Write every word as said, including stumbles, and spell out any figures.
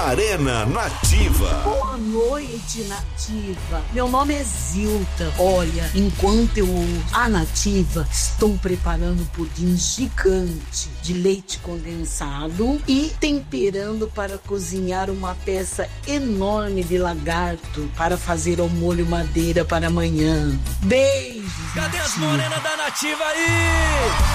Arena Nativa. Boa noite, Nativa. Meu nome é Zilda. Olha, enquanto eu ouço a Nativa, estou preparando pudim gigante de leite condensado e temperando para cozinhar uma peça enorme de lagarto para fazer ao molho madeira para amanhã. Beijos. Cadê as morenas da Nativa aí?